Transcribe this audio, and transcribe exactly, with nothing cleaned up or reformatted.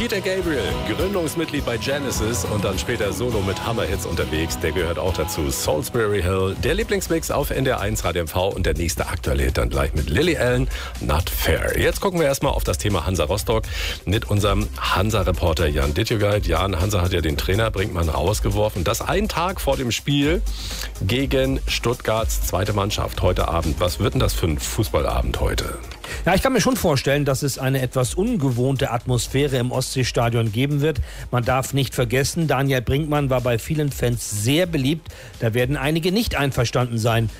Peter Gabriel, Gründungsmitglied bei Genesis und dann später solo mit Hammerhits unterwegs. Der gehört auch dazu. Salisbury Hill, der Lieblingsmix auf N D R eins Radio M V und der nächste aktuelle Hit dann gleich mit Lily Allen, Not Fair. Jetzt gucken wir erstmal auf das Thema Hansa Rostock mit unserem Hansa-Reporter Jan Dittjugeit. Jan, Hansa hat ja den Trainer Brinkmann rausgeworfen. Das einen Tag vor dem Spiel gegen Stuttgarts zweite Mannschaft heute Abend. Was wird denn das für ein Fußballabend heute? Ja, ich kann mir schon vorstellen, dass es eine etwas ungewohnte Atmosphäre im Ostseestadion geben wird. Man darf nicht vergessen, Daniel Brinkmann war bei vielen Fans sehr beliebt. Da werden einige nicht einverstanden sein